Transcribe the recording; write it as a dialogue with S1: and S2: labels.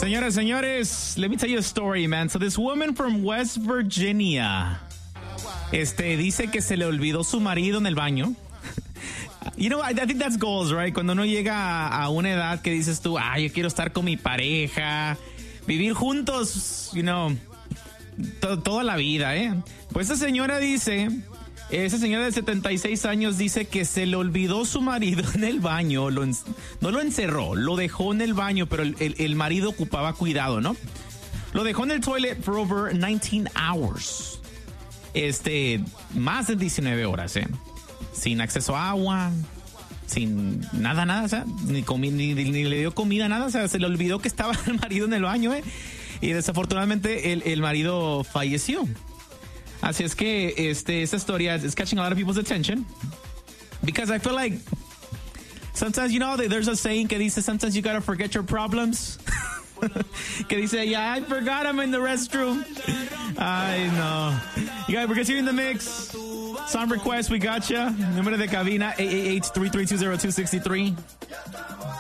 S1: Señoras, señores, let me tell you a story, man. So this woman from West Virginia, dice que se le olvidó su marido en el baño. You know, I think that's goals, right? Cuando uno llega a una edad que dices tú, yo quiero estar con mi pareja, vivir juntos, you know, toda la vida, ¿eh? Pues esa señora de 76 años dice que se le olvidó su marido en el baño, no lo encerró, lo dejó en el baño, pero el marido ocupaba cuidado, ¿no? Lo dejó en el toilet for over 19 hours. Más de 19 horas, ¿eh? Sin acceso a agua, sin nada, o sea, ni le dio comida, nada, o sea, se le olvidó que estaba el marido en el baño, ¿eh? Y desafortunadamente el marido falleció. Así es que esta historia is catching a lot of people's attention because I feel like sometimes, you know, there's a saying que dice sometimes you gotta forget your problems. Que dice, yeah, I forgot I'm in the restroom. I know. You guys, we're getting in the mix. Song request, we gotcha. Número de cabina 888-332-0263.